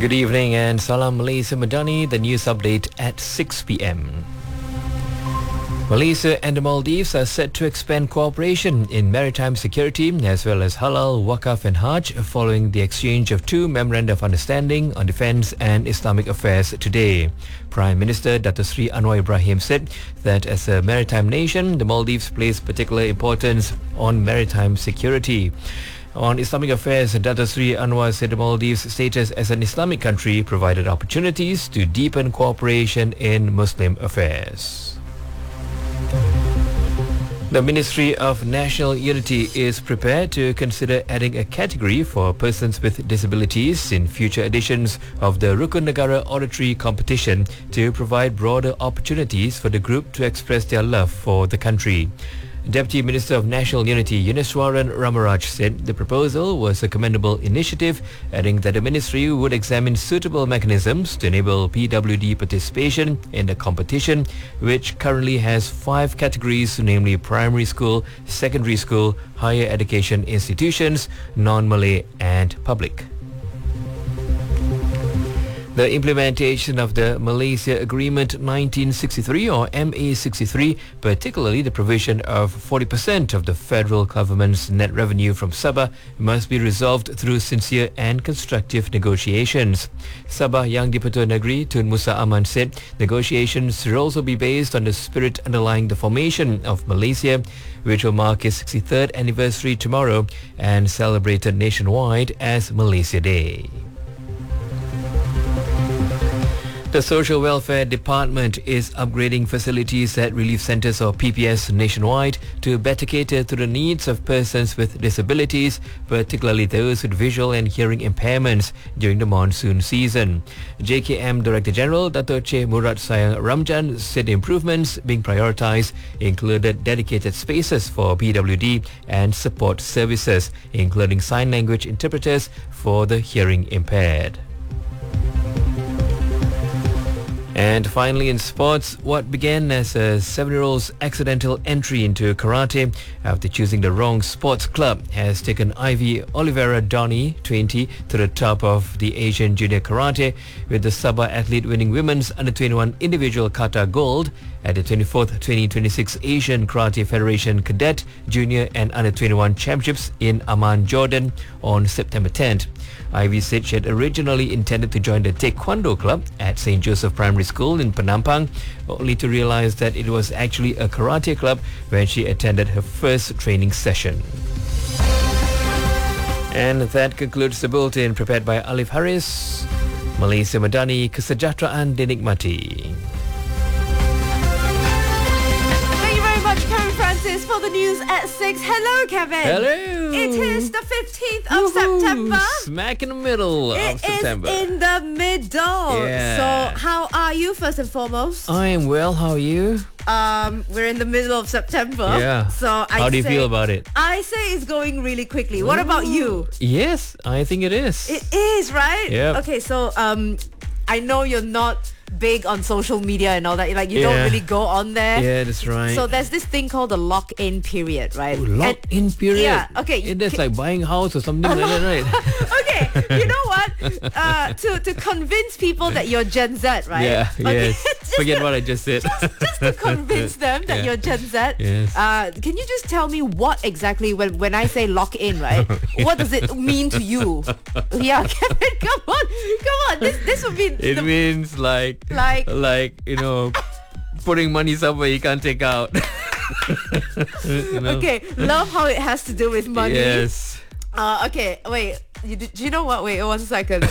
Good evening and Salam Malaysia Madani, the news update at 6 p.m. Malaysia and the Maldives are set to expand cooperation in maritime security as well as halal, wakaf and hajj following the exchange of two memoranda of understanding on defence and Islamic affairs today. Prime Minister Dato Sri Anwar Ibrahim said that as a maritime nation, the Maldives place particular importance on maritime security. On Islamic affairs, Dato Sri Anwar said the Maldives' status as an Islamic country provided opportunities to deepen cooperation in Muslim affairs. The Ministry of National Unity is prepared to consider adding a category for persons with disabilities in future editions of the Rukun Negara Oratory competition to provide broader opportunities for the group to express their love for the country. Deputy Minister of National Unity Yuniswaran Ramaraj said the proposal was a commendable initiative, adding that the ministry would examine suitable mechanisms to enable PWD participation in the competition, which currently has 5 categories, namely primary school, secondary school, higher education institutions, non-Malay and public. The implementation of the Malaysia Agreement 1963 or MA63, particularly the provision of 40% of the federal government's net revenue from Sabah, must be resolved through sincere and constructive negotiations. Sabah Yang di-Pertua Negeri Tun Musa Aman said negotiations should also be based on the spirit underlying the formation of Malaysia, which will mark its 63rd anniversary tomorrow and celebrated nationwide as Malaysia Day. The Social Welfare Department is upgrading facilities at relief centres or PPS nationwide to better cater to the needs of persons with disabilities, particularly those with visual and hearing impairments during the monsoon season. JKM Director General Dato' Che Murad Sayang Ramjan said improvements being prioritised included dedicated spaces for PWD and support services, including sign language interpreters for the hearing impaired. And finally in sports, what began as a 7-year-old's accidental entry into karate after choosing the wrong sports club has taken Ivy Oliveira Donny, 20, to the top of the Asian Junior Karate, with the Sabah athlete winning women's under-21 individual kata gold at the 24th 2026 Asian Karate Federation Cadet, Junior and Under-21 Championships in Amman, Jordan on September 10th. Ivy said she had originally intended to join the Taekwondo club at St. Joseph Primary School in Penampang, only to realize that it was actually a karate club when she attended her first training session. And that concludes the bulletin prepared by Alif Haris. Malaysia Madani, kesejahteraan dinikmati. Francis for the news at 6. Hello, Kevin. Hello. It is the 15th of September. Smack in the middle of September. It is in the middle. Yeah. So, how are you first and foremost? I am well. How are you? We're in the middle of September. Yeah. So how do you feel about it? I say it's going really quickly. What about you? Yes, I think it is. It is, right? Yep. Okay, so I know you're not big on social media and all that. Like, you don't really go on there. Yeah, that's right. So there's this thing called the lock-in period, right? Lock-in period? Yeah, okay. That's like buying a house or something like that, right? Okay, you know what? To convince people that you're Gen Z, right? Yeah, okay. yes. Forget what I just said. Just to convince them that you're Gen Z. Yes. Can you just tell me what exactly, when I say lock-in, right? What does it mean to you? Yeah, Kevin, come on. This would be... It means like, you know, putting money somewhere you can't take out. You know? Okay, love how it has to do with money. Yes. Okay, wait. Do you know what? Wait, 1 second.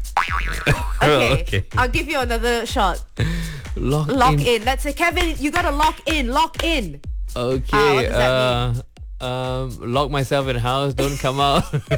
Okay. I'll give you another shot. Lock in. Let's say, Kevin, you gotta lock in. Lock in. Okay. What does that mean? Lock myself in the house. Don't come out.